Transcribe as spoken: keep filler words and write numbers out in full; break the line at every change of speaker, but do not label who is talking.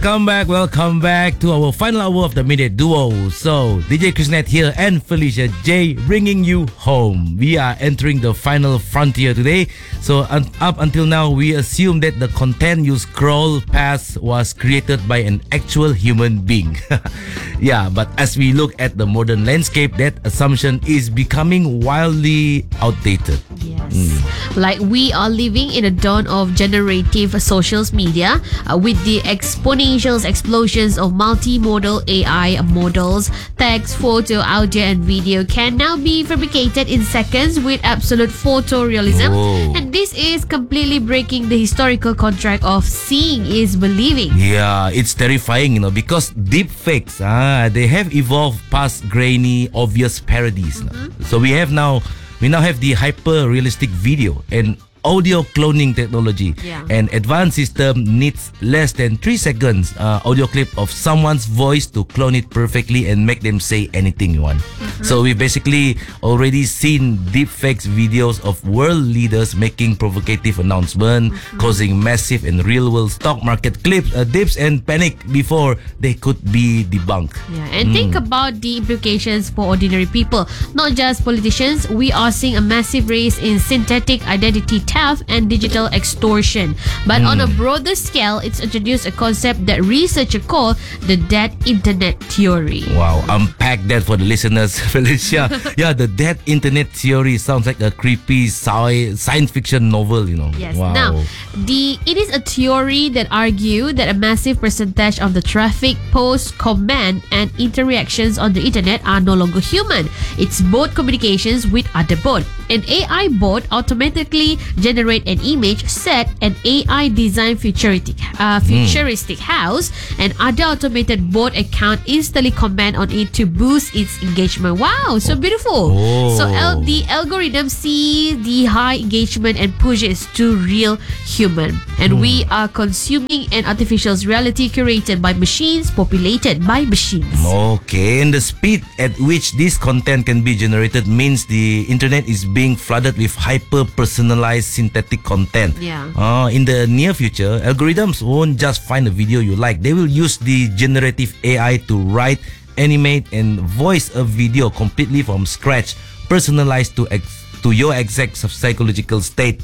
Welcome back, welcome back to our final hour of the Midday Duo. So, D J Chrisnet here and Felicia J bringing you home. We are entering the final frontier today. So, un- up until now, we assume that the content you scroll past was created by an actual human being. Yeah, but as we look at the modern landscape, that assumption is becoming wildly outdated.
Yes. Mm. Like we are living in a dawn of generative social media uh, with the exponential explosions of multimodal A I models. Text, photo, audio and video can now be fabricated in seconds with absolute photorealism.
Oh.
And this is completely breaking the historical contract of seeing is believing.
Yeah, it's terrifying, you know, because deepfakes, ah, they have evolved past grainy, obvious parodies. Mm-hmm. So we have now, we now have the hyper-realistic video and audio cloning technology.
Yeah.
An advanced system needs less than three seconds uh, audio clip of someone's voice to clone it perfectly and make them say anything you want. Mm-hmm. So we've basically already seen deepfakes videos of world leaders making provocative announcements, mm-hmm. causing massive and real-world stock market clips, uh, dips and panic before they could be debunked.
Yeah, and
mm.
think about the implications for ordinary people, not just politicians. We are seeing a massive rise in synthetic identity theft and digital extortion. But mm. on a broader scale, it's introduced a concept that researchers call the dead internet theory.
Wow, unpack that for the listeners, Felicia. Yeah, the dead internet theory sounds like a creepy sci- science fiction novel, you know.
Yes.
Wow.
Now, the it is a theory that argues that a massive percentage of the traffic, posts, comment, and interactions on the internet are no longer human. It's bot communications with other bot. An A I bot automatically generate an image, set an A I design futuristic, uh, futuristic mm. house, and other automated bot account instantly comment on it to boost its engagement. Wow, so beautiful.
Oh.
So al- the algorithm see the high engagement and pushes to real human. And mm. we are consuming an artificial reality curated by machines, populated by machines.
Okay, and the speed at which this content can be generated means the internet is being flooded with hyper-personalized synthetic content.
Yeah.
Uh, in the near future, algorithms won't just find a video you like. They will use the generative A I to write, animate, and voice a video completely from scratch, personalized to ex- to your exact psychological state.